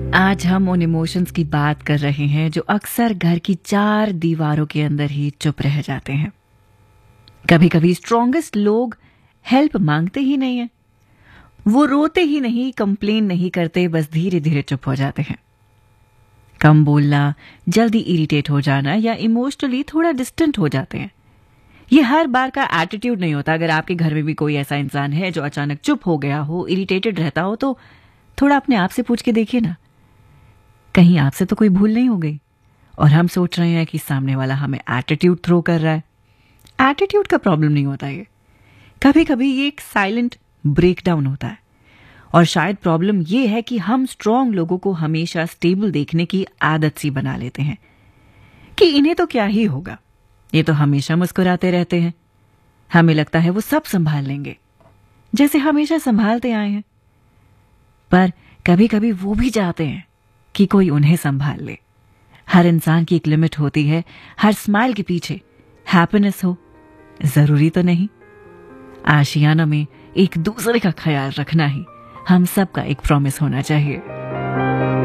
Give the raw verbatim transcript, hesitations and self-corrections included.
आज हम उन इमोशंस की बात कर रहे हैं जो अक्सर घर की चार दीवारों के अंदर ही चुप रह जाते हैं। कभी कभी स्ट्रॉन्गेस्ट लोग हेल्प मांगते ही नहीं है, वो रोते ही नहीं, कंप्लेन नहीं करते, बस धीरे धीरे चुप हो जाते हैं। कम बोलना, जल्दी इरिटेट हो जाना या इमोशनली थोड़ा डिस्टेंट हो जाते हैं। ये हर बार का एटीट्यूड नहीं होता। अगर आपके घर में भी कोई ऐसा इंसान है जो अचानक चुप हो गया हो, इरिटेटेड रहता हो, तो थोड़ा अपने आप से पूछ के देखिए ना, कहीं आपसे तो कोई भूल नहीं हो गई और हम सोच रहे हैं कि सामने वाला हमें एटीट्यूड थ्रो कर रहा है। एटीट्यूड का प्रॉब्लम नहीं होता ये, कभी कभी ये एक साइलेंट ब्रेकडाउन होता है। और शायद प्रॉब्लम ये है कि हम स्ट्रांग लोगों को हमेशा स्टेबल देखने की आदत सी बना लेते हैं कि इन्हें तो क्या ही होगा, ये तो हमेशा मुस्कुराते रहते हैं, हमें लगता है वो सब संभाल लेंगे, जैसे हमेशा संभालते आए हैं। पर कभी कभी वो भी चाहते हैं कि कोई उन्हें संभाल ले। हर इंसान की एक लिमिट होती है, हर स्माइल के पीछे हैप्पीनेस हो जरूरी तो नहीं। आशियाना में एक दूसरे का ख्याल रखना ही हम सबका एक प्रॉमिस होना चाहिए।